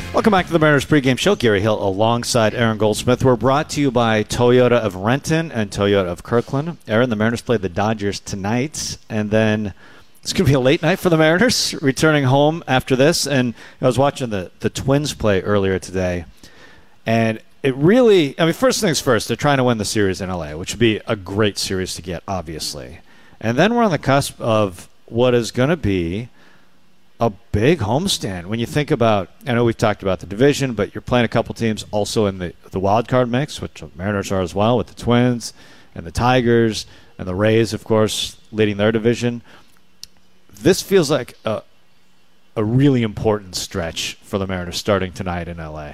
Welcome back to the Mariners pregame show. Gary Hill alongside Aaron Goldsmith. We're brought to you by Toyota of Renton and Toyota of Kirkland. Aaron, the Mariners play the Dodgers tonight, and then it's going to be a late night for the Mariners, returning home after this. And I was watching the Twins play earlier today, and it really, first things first, they're trying to win the series in LA, which would be a great series to get, obviously. And then we're on the cusp of what is going to be a big homestand. When you think about, I know we've talked about the division, but you're playing a couple teams also in the wild card mix, which the Mariners are as well, with the Twins and the Tigers and the Rays, of course, leading their division. This feels like a really important stretch for the Mariners starting tonight in L.A.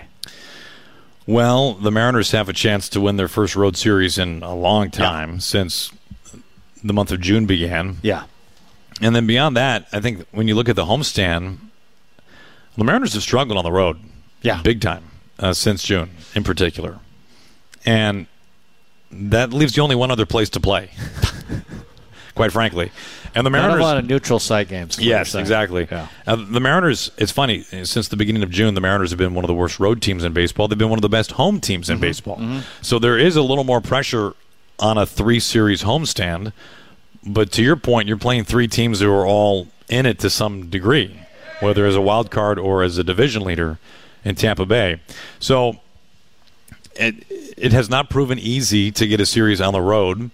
Well, the Mariners have a chance to win their first road series in a long time since the month of June began. Yeah. And then beyond that, I think when you look at the homestand, the Mariners have struggled on the road, big time, since June in particular. And that leaves you only one other place to play, quite frankly. And the Mariners, not a lot of neutral site games. Yes, exactly. Yeah. The Mariners, it's funny, since the beginning of June, the Mariners have been one of the worst road teams in baseball. They've been one of the best home teams in baseball. Mm-hmm. So there is a little more pressure on a 3-series homestand. But to your point, you're playing 3 teams who are all in it to some degree, whether as a wild card or as a division leader in Tampa Bay. So it has not proven easy to get a series on the road.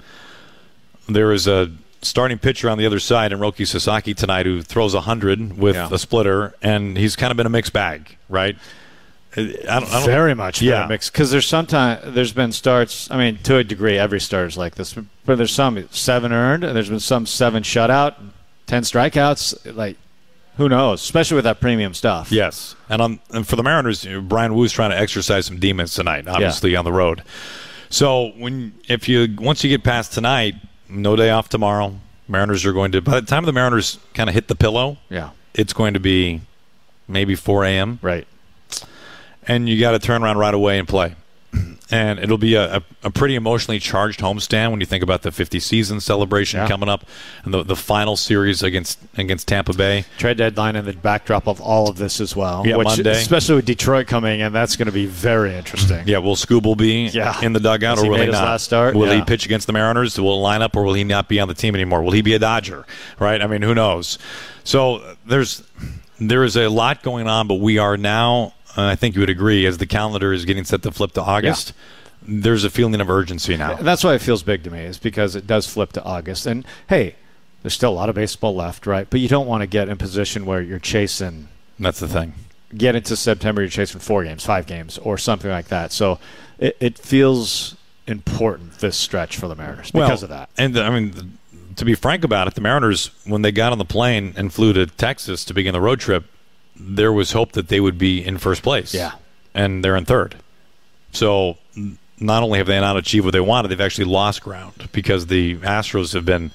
There is a starting pitcher on the other side, Hiroki Sasaki, tonight, who throws 100 with a splitter, and he's kind of been a mixed bag, right? I don't very much been a mix, because there's been starts, to a degree, every start is like this, but there's some 7 earned, and there's been some 7 shutout, 10 strikeouts. Like, who knows, especially with that premium stuff. Yes, and for the Mariners, Brian Woo's trying to exercise some demons tonight, obviously, on the road. So once you get past tonight, no day off tomorrow, Mariners are going to, by the time the Mariners kind of hit the pillow, it's going to be maybe 4 a.m. Right. And you got to turn around right away and play. And it'll be a pretty emotionally charged homestand when you think about the 50 season celebration coming up and the final series against Tampa Bay. Trade deadline in the backdrop of all of this as well. Yeah, Monday. Especially with Detroit coming in, that's going to be very interesting. Yeah, will Skubal be in the dugout or will he not? Last start? Will he pitch against the Mariners? Will he line up or will he not be on the team anymore? Will he be a Dodger? Right? Who knows? So there is a lot going on, but we are now, I think you would agree, as the calendar is getting set to flip to August, there's a feeling of urgency now. That's why it feels big to me, is because it does flip to August. And, hey, there's still a lot of baseball left, right? But you don't want to get in a position where you're chasing. That's the thing. Get into September, you're chasing 4 games, 5 games, or something like that. So it feels important, this stretch for the Mariners, because of that. And, to be frank about it, the Mariners, when they got on the plane and flew to Texas to begin the road trip, there was hope that they would be in first place. Yeah. And they're in third. So not only have they not achieved what they wanted, they've actually lost ground because the Astros have been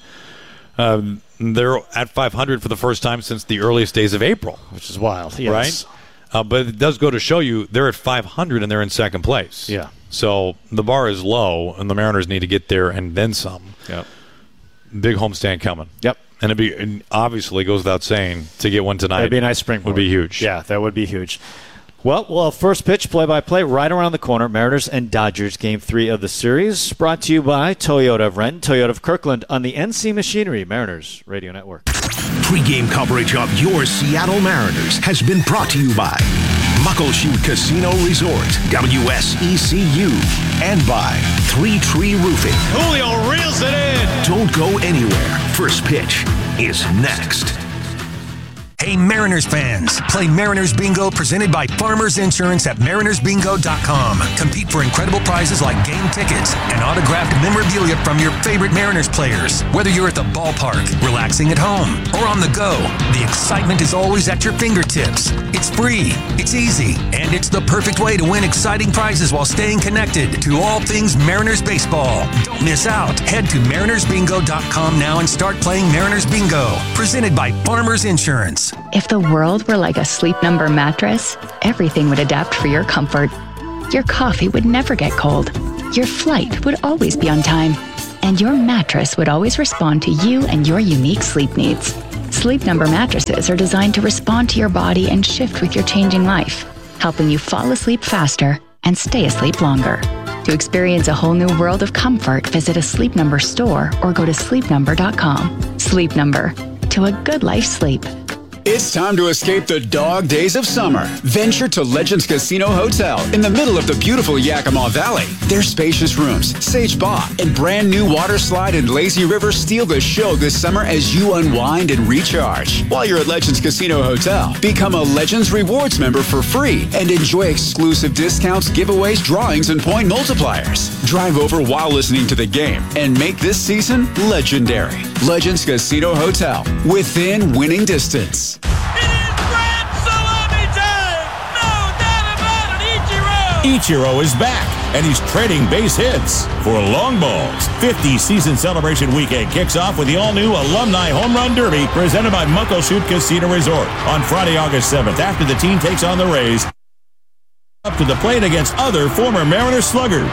they're at 500 for the first time since the earliest days of April. Which is wild. Yes. Right? But it does go to show you they're at 500 and they're in second place. Yeah. So the bar is low, and the Mariners need to get there and then some. Yep. Big homestand coming. Yep. And it obviously goes without saying, to get one tonight. It'd be a nice springboard. Would be huge. Yeah, that would be huge. Well, first pitch, play-by-play, right around the corner. Mariners and Dodgers, Game 3 of the series. Brought to you by Toyota of Renton, Toyota of Kirkland on the NC Machinery Mariners Radio Network. Pre-game coverage of your Seattle Mariners has been brought to you by Muckleshoot Casino Resort, WSECU, and by 3 Tree Roofing. Julio reels it in. Don't go anywhere. First pitch is next. Hey, Mariners fans, play Mariners Bingo presented by Farmers Insurance at marinersbingo.com. Compete for incredible prizes like game tickets and autographed memorabilia from your favorite Mariners players. Whether you're at the ballpark, relaxing at home, or on the go, the excitement is always at your fingertips. It's free, it's easy, and it's the perfect way to win exciting prizes while staying connected to all things Mariners baseball. Don't miss out. Head to marinersbingo.com now and start playing Mariners Bingo, presented by Farmers Insurance. If the world were like a Sleep Number mattress, everything would adapt for your comfort. Your coffee would never get cold. Your flight would always be on time. And your mattress would always respond to you and your unique sleep needs. Sleep Number mattresses are designed to respond to your body and shift with your changing life. helping you fall asleep faster and stay asleep longer. To experience a whole new world of comfort, visit a Sleep Number store or go to sleepnumber.com. Sleep Number, to a good life sleep. It's time to escape the dog days of summer. Venture to Legends Casino Hotel in the middle of the beautiful Yakima Valley. Their spacious rooms, sage spa, and brand new water slide and lazy river steal the show this summer as you unwind and recharge. While you're at Legends Casino Hotel, become a Legends Rewards member for free and enjoy exclusive discounts, giveaways, drawings, and point multipliers. Drive over while listening to the game and make this season legendary. Legends Casino Hotel, within winning distance. Ichiro is back, and he's trading base hits for long balls. 50 season celebration weekend kicks off with the all-new Alumni Home Run Derby presented by Muckleshoot Casino Resort on Friday, August 7th, after the team takes on the Rays up to the plate against other former Mariners sluggers.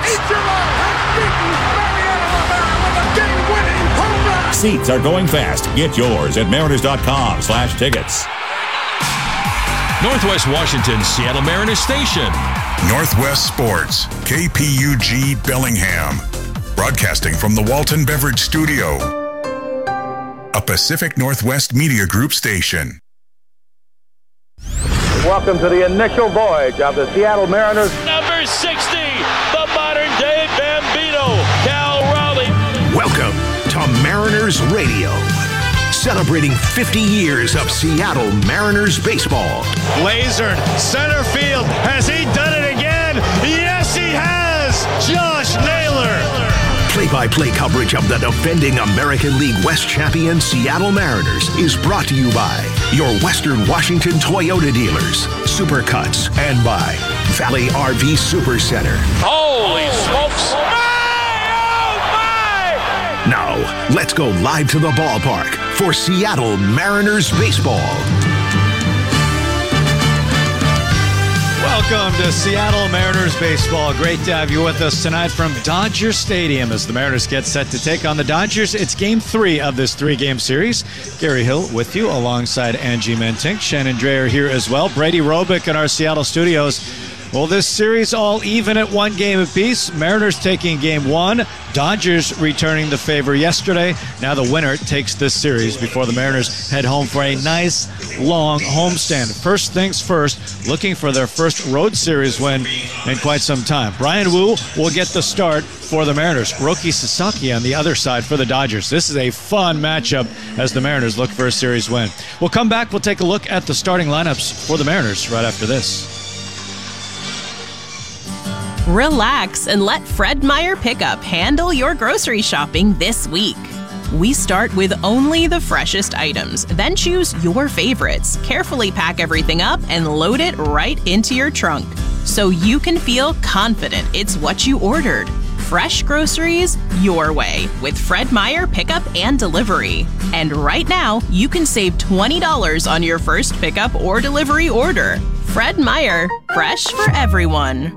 Seats are going fast. Get yours at mariners.com/tickets. Northwest Washington's Seattle Mariners station. Northwest Sports, KPUG Bellingham. Broadcasting from the Walton Beverage Studio. A Pacific Northwest Media Group station. Welcome to the initial voyage of the Seattle Mariners. Number 60, the modern-day Bambino, Cal Raleigh. Welcome to Mariners Radio, celebrating 50 years of Seattle Mariners baseball. Lasered, center field. Has he done it again? Yes, he has! Josh Naylor. Play-by-play coverage of the defending American League West champion Seattle Mariners is brought to you by your Western Washington Toyota dealers, Supercuts, and by Valley RV Super Center. Holy smokes! Now, let's go live to the ballpark for Seattle Mariners baseball. Welcome to Seattle Mariners baseball. Great to have you with us tonight from Dodger Stadium as the Mariners get set to take on the Dodgers. It's Game 3 of this 3-game series. Gary Hill with you alongside Angie Mentink. Shannon Dreyer here as well. Brady Robick in our Seattle studios. Well, this series all even at 1 game apiece. Mariners taking Game 1. Dodgers returning the favor yesterday. Now the winner takes this series before the Mariners head home for a nice, long homestand. First things first, looking for their first road series win in quite some time. Bryan Woo will get the start for the Mariners. Roki Sasaki on the other side for the Dodgers. This is a fun matchup as the Mariners look for a series win. We'll come back. We'll take a look at the starting lineups for the Mariners right after this. Relax and let Fred Meyer Pickup handle your grocery shopping this week. We start with only the freshest items, then choose your favorites, carefully pack everything up, and load it right into your trunk so you can feel confident it's what you ordered. Fresh groceries your way with Fred Meyer Pickup and Delivery. And right now, you can save $20 on your first pickup or delivery order. Fred Meyer, fresh for everyone.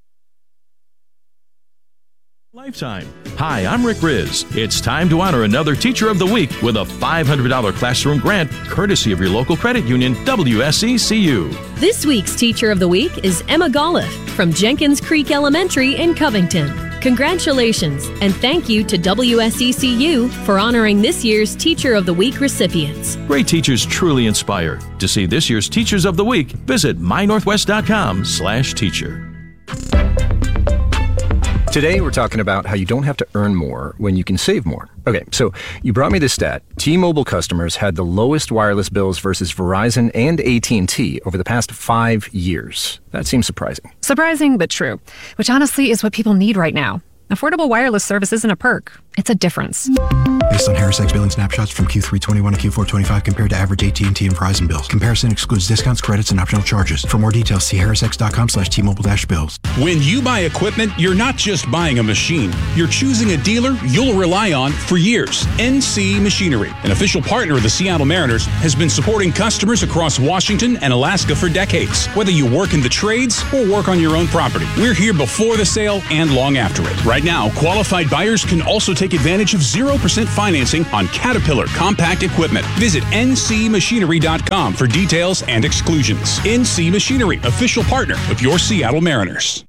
Lifetime. Hi, I'm Rick Riz. It's time to honor another Teacher of the Week with a $500 classroom grant courtesy of your local credit union, WSECU. This week's Teacher of the Week is Emma Golliff from Jenkins Creek Elementary in Covington. Congratulations, and thank you to WSECU for honoring this year's Teacher of the Week recipients. Great teachers truly inspire. To see this year's Teachers of the Week, visit mynorthwest.com/teacher. Today, we're talking about how you don't have to earn more when you can save more. Okay, so you brought me this stat. T-Mobile customers had the lowest wireless bills versus Verizon and AT&T over the past 5 years. That seems surprising. Surprising, but true. Which honestly is what people need right now. Affordable wireless service isn't a perk. It's a difference. Based on HarrisX billing snapshots from Q3 21 to Q4 25 compared to average AT&T and Verizon bills. Comparison excludes discounts, credits, and optional charges. For more details, see harrisx.com/T-Mobile-bills. When you buy equipment, you're not just buying a machine. You're choosing a dealer you'll rely on for years. NC Machinery, an official partner of the Seattle Mariners, has been supporting customers across Washington and Alaska for decades. Whether you work in the trades or work on your own property, we're here before the sale and long after it. Right now, qualified buyers can also take advantage of 0% financing on Caterpillar compact equipment. Visit ncmachinery.com for details and exclusions. NC Machinery, official partner of your Seattle Mariners.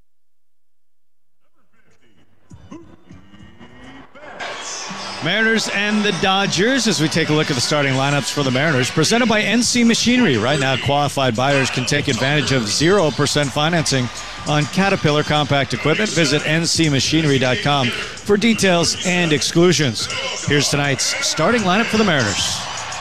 Mariners and the Dodgers as we take a look at the starting lineups for the Mariners. Presented by NC Machinery. Right now, qualified buyers can take advantage of 0% financing on Caterpillar compact equipment. Visit ncmachinery.com for details and exclusions. Here's tonight's starting lineup for the Mariners.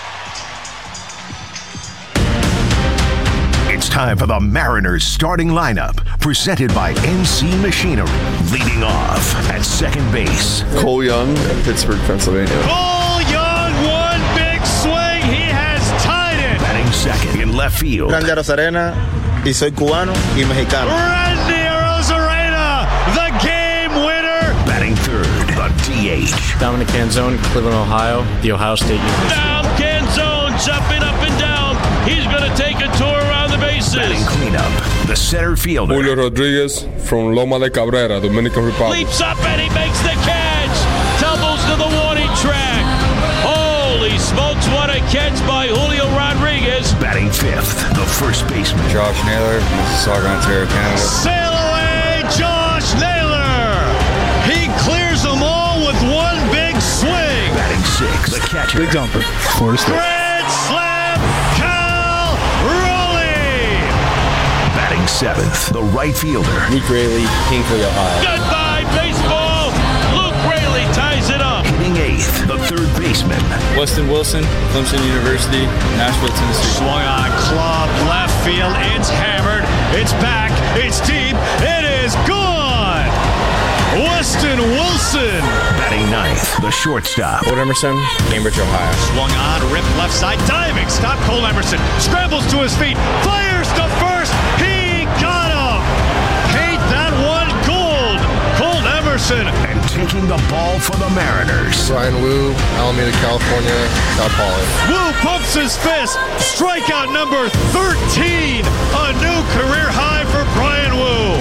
It's time for the Mariners starting lineup, presented by NC Machinery. Leading off at second base, Cole Young at Pittsburgh, Pennsylvania. Cole Young, one big swing. He has tied it. Batting second in left field, Randy Arozarena, y soy cubano y mexicano. Randy Arozarena, the game winner. Batting third, the DH, Dominic Canzone, Cleveland, Ohio, the Ohio State University. Now Canzone jumping up and down. He's going to take a tour around the bases. Batting cleanup, the center fielder, Julio Rodriguez from Loma de Cabrera, Dominican Republic. Leaps up and he makes the catch. Tumbles to the warning track. Holy smokes, what a catch by Julio Rodriguez. Batting fifth, the first baseman, Josh Naylor, Mississauga, Ontario, Canada. Sail away, Josh Naylor. He clears them all with one big swing. Batting sixth, the catcher, Big jumper. Grand slam, Cal Raleigh. Batting seventh, the right fielder, Luke Raley, Hinkley, Ohio. Goodbye, baseball. Luke Raley ties it up. hitting eighth, the third baseman, Weston Wilson, Clemson University, Nashville, Tennessee. Swung on, club, left field. It's hammered. It's back. It's deep. It is gone. Weston Wilson. batting ninth, the shortstop, Cole Emerson, Cambridge, Ohio. Swung on, ripped left side, diving. Stop Cole Emerson. Scrambles to his feet. Fires to first. He got him. Paint that one gold. Cole Emerson. and taking the ball for the Mariners, Brian Wu, Alameda, California, Cal Poly. Wu pumps his fist. Strikeout number 13. A new career high for Brian Wu.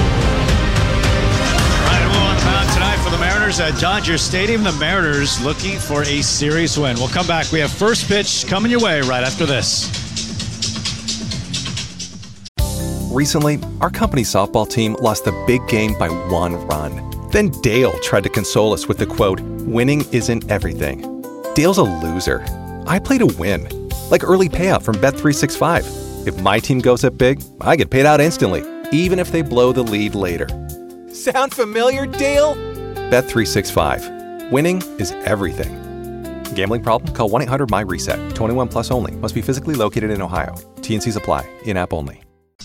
Brian Wu on the mound tonight for the Mariners at Dodger Stadium. The Mariners looking for a series win. We'll come back. We have first pitch coming your way right after this. Recently, our company softball team lost the big game by 1 run. Then Dale tried to console us with the quote, "Winning isn't everything." Dale's a loser. I play to win. Like early payout from Bet365. If my team goes up big, I get paid out instantly, even if they blow the lead later. Sound familiar, Dale? Bet365. Winning is everything. Gambling problem? Call 1-800-MY-RESET. 21 plus only. Must be physically located in Ohio. T&Cs apply. In-app only.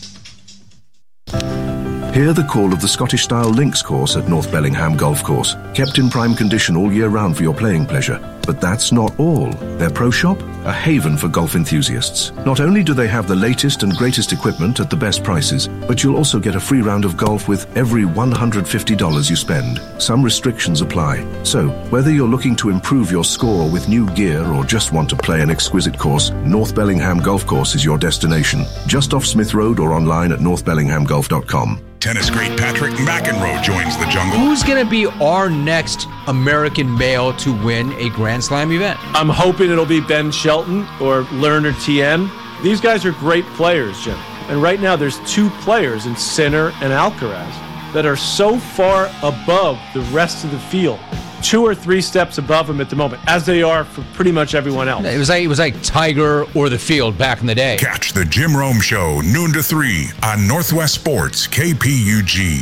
Hear the call of the Scottish-style links course at North Bellingham Golf Course. Kept in prime condition all year round for your playing pleasure. But that's not all. Their pro shop? A haven for golf enthusiasts. Not only do they have the latest and greatest equipment at the best prices, but you'll also get a free round of golf with every $150 you spend. Some restrictions apply. So, whether you're looking to improve your score with new gear or just want to play an exquisite course, North Bellingham Golf Course is your destination. Just off Smith Road or online at northbellinghamgolf.com. Tennis great Patrick McEnroe joins the jungle. Who's going to be our next American male to win a Grand Slam event? I'm hoping it'll be Ben Shelton or Lerner TM. These guys are great players, Jim. And right now there's 2 players in Sinner and Alcaraz that are so far above the rest of the field. 2 or 3 steps above them at the moment, as they are for pretty much everyone else. It was like Tiger or the field back in the day. Catch the Jim Rome Show, noon to 3 on Northwest Sports, KPUG.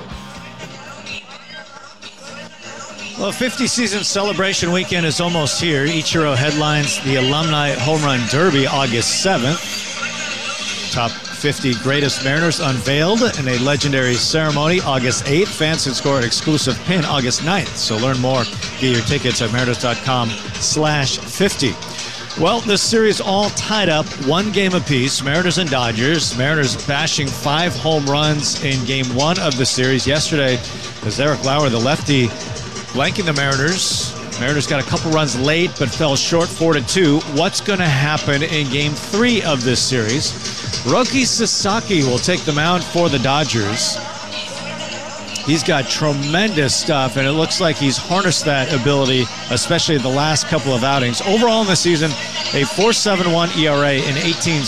Well, 50 season celebration weekend is almost here. Ichiro headlines the Alumni Home Run Derby August 7th. Top 50 greatest Mariners unveiled in a legendary ceremony August 8th. Fans can score an exclusive pin August 9th. So learn more. Get your tickets at mariners.com/50. Well, this series all tied up 1 game apiece. Mariners and Dodgers. Mariners bashing 5 home runs in game 1 of the series yesterday as Eric Lauer, the lefty, blanking the Mariners. Mariners got a couple runs late but fell short 4-2. What's going to happen in game 3 of this series? Roki Sasaki will take the mound for the Dodgers. He's got tremendous stuff, and it looks like he's harnessed that ability, especially the last couple of outings. Overall in the season, a 4.71 ERA in 18